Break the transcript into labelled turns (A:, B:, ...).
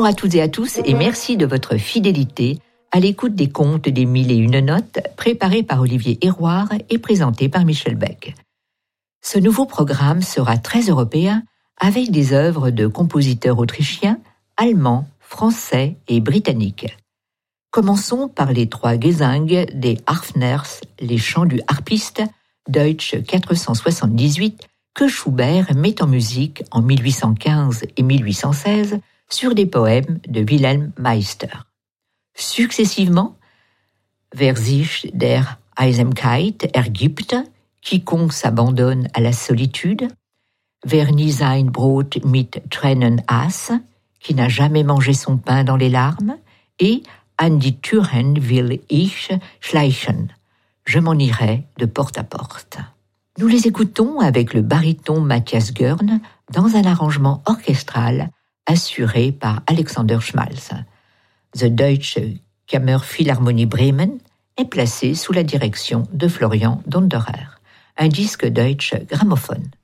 A: Bonjour à toutes et à tous et merci de votre fidélité à l'écoute des contes des 1001 notes préparés par Olivier Héroard et présentés par Michel Beck. Ce nouveau programme sera très européen avec des œuvres de compositeurs autrichiens, allemands, français et britanniques. Commençons par les 3 Gesang des Harfners, les chants du harpiste, Deutsch 478, que Schubert met en musique en 1815 et 1816 sur des poèmes de Wilhelm Meister. Successivement, Wer sich der Einsamkeit ergibt, quiconque s'abandonne à la solitude, Wer nie sein Brot mit Tränen aß, qui n'a jamais mangé son pain dans les larmes, et An die Türen will ich schleichen, je m'en irai de porte à porte. Nous les écoutons avec le baryton Matthias Görn dans un arrangement orchestral assuré par Alexander Schmalz. The Deutsche Kammerphilharmonie Bremen est placé sous la direction de Florian Donderer. Un disque Deutsche Grammophon.